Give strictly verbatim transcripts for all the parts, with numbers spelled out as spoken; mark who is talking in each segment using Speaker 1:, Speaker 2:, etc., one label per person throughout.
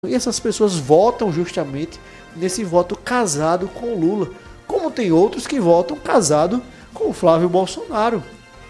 Speaker 1: E essas pessoas votam justamente nesse voto casado com o Lula. Como tem outros que votam casado com o Flávio Bolsonaro.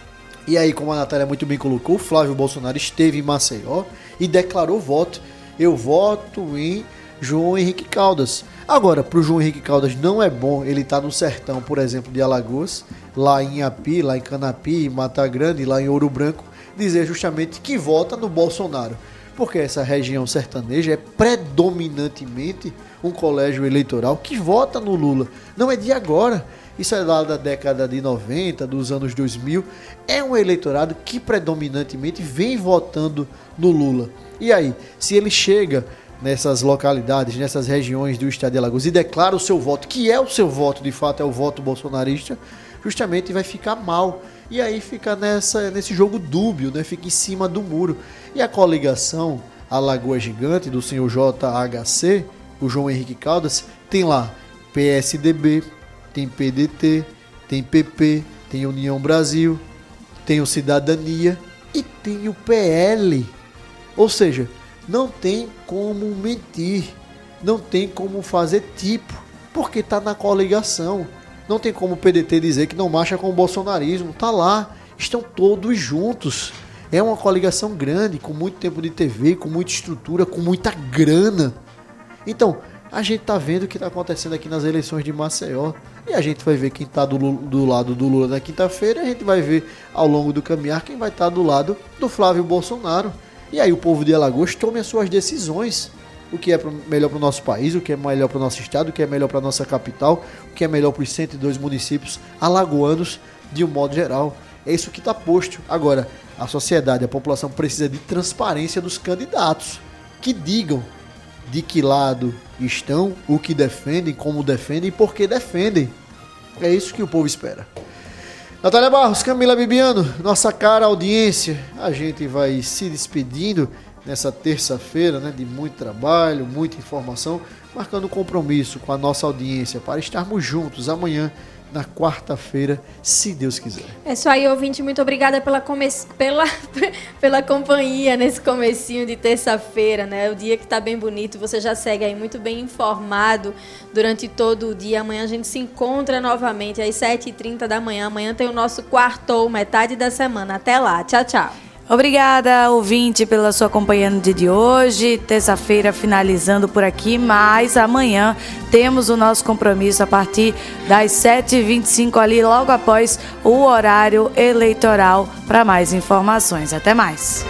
Speaker 1: E aí, como a Natália muito bem colocou, o Flávio Bolsonaro esteve em Maceió e declarou voto. Eu voto em João Henrique Caldas. Agora, para o João Henrique Caldas não é bom ele estar no sertão, por exemplo, de Alagoas, lá em Iapi, lá em Canapi, em Mata Grande, lá em Ouro Branco, dizer justamente que vota no Bolsonaro. Porque essa região sertaneja é predominantemente um colégio eleitoral que vota no Lula. Não é de agora. Isso é lá da década de noventa, dos anos dois mil. É um eleitorado que predominantemente vem votando no Lula. E aí, se ele chega nessas localidades, nessas regiões do estado de Alagoas e declara o seu voto, que é o seu voto, de fato é o voto bolsonarista, justamente vai ficar mal. E aí fica nessa, nesse jogo dúbio, né? Fica em cima do muro. E a coligação Alagoas Gigante, do senhor J H C, o João Henrique Caldas, tem lá P S D B, tem P D T, tem P P, tem União Brasil, tem o Cidadania e tem o P L. Ou seja, não tem como mentir, não tem como fazer tipo, porque está na coligação. Não tem como o P D T dizer que não marcha com o bolsonarismo. Está lá, estão todos juntos. É uma coligação grande, com muito tempo de T V, com muita estrutura, com muita grana. Então, a gente está vendo o que está acontecendo aqui nas eleições de Maceió. E a gente vai ver quem está do, do lado do Lula na quinta-feira. E a gente vai ver ao longo do caminhar quem vai estar do lado do Flávio Bolsonaro. E aí o povo de Alagoas tome as suas decisões. O que é pro, melhor para o nosso país, o que é melhor para o nosso estado, o que é melhor para a nossa capital, o que é melhor para os cento e dois municípios alagoanos de um modo geral. É isso que está posto. Agora, a sociedade, a população precisa de transparência dos candidatos, que digam de que lado estão, o que defendem, como defendem e por que defendem. É isso que o povo espera. Natália Barros, Camila Bibiano, nossa cara audiência, a gente vai se despedindo nessa terça-feira, né, de muito trabalho, muita informação, marcando compromisso com a nossa audiência para estarmos juntos amanhã, na quarta-feira, se Deus quiser.
Speaker 2: É isso aí, ouvinte, muito obrigada pela, come... pela... pela companhia nesse comecinho de terça-feira, né? O dia que tá bem bonito, você já segue aí muito bem informado durante todo o dia. Amanhã a gente se encontra novamente às sete e trinta da manhã. Amanhã tem o nosso quartou, metade da semana. Até lá, tchau, tchau.
Speaker 3: Obrigada, ouvinte, pela sua companhia no dia de hoje. Terça-feira finalizando por aqui, mas amanhã temos o nosso compromisso a partir das sete e vinte e cinco ali, logo após o horário eleitoral, para mais informações. Até mais.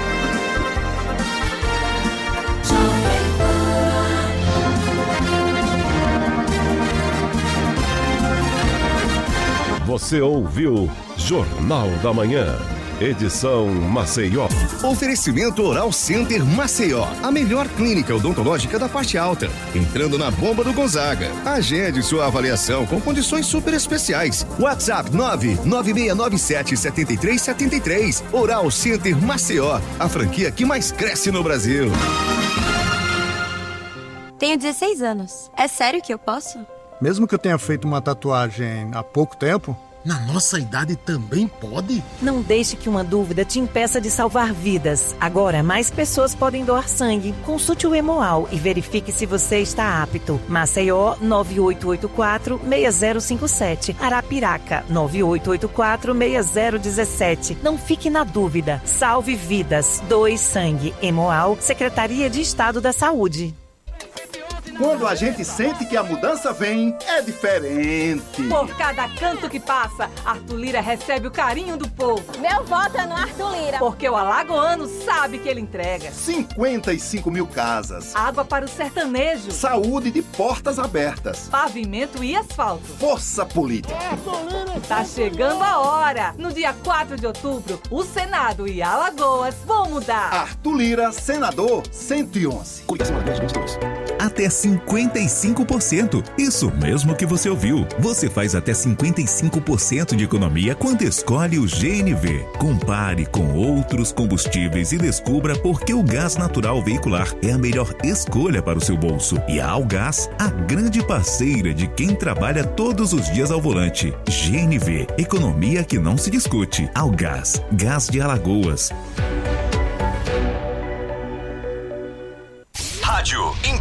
Speaker 4: Você ouviu Jornal da Manhã. Edição Maceió.
Speaker 5: Oferecimento Oral Center Maceió. A melhor clínica odontológica da parte alta. Entrando na bomba do Gonzaga. Agende sua avaliação com condições super especiais. WhatsApp nove nove seis nove sete sete três sete três. Oral Center Maceió. A franquia que mais cresce no Brasil.
Speaker 6: Tenho dezesseis anos. É sério que eu posso?
Speaker 7: Mesmo que eu tenha feito uma tatuagem há pouco tempo...
Speaker 8: Na nossa idade também pode?
Speaker 9: Não deixe que uma dúvida te impeça de salvar vidas. Agora, mais pessoas podem doar sangue. Consulte o Hemoal e verifique se você está apto. Maceió, nove oito oito quatro, seis zero cinco sete. Arapiraca, nove oito oito quatro, seis zero um sete. Não fique na dúvida. Salve vidas. Doe sangue. Hemoal, Secretaria de Estado da Saúde.
Speaker 10: Quando a gente sente que a mudança vem, é diferente.
Speaker 11: Por cada canto que passa, Arthur Lira recebe o carinho do povo.
Speaker 12: Meu voto é no Arthur Lira.
Speaker 11: Porque o alagoano sabe que ele entrega.
Speaker 10: cinquenta e cinco mil casas.
Speaker 11: Água para o sertanejo.
Speaker 10: Saúde de portas abertas.
Speaker 11: Pavimento e asfalto.
Speaker 10: Força política.
Speaker 11: Tá chegando a hora. No dia quatro de outubro, o Senado e Alagoas vão mudar.
Speaker 10: Arthur Lira, senador cento e onze.
Speaker 13: Até cinquenta e cinco por cento. Isso mesmo que você ouviu. Você faz até cinquenta e cinco por cento de economia quando escolhe o G N V. Compare com outros combustíveis e descubra por que o gás natural veicular é a melhor escolha para o seu bolso. E a Algás, a grande parceira de quem trabalha todos os dias ao volante. G N V, economia que não se discute. Algás, gás de Alagoas.